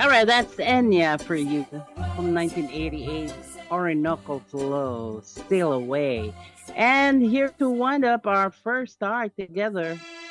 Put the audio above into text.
All right, that's Enya for you from 1988. Orinoco Flow, Sail Away. And here to wind up our first hour together,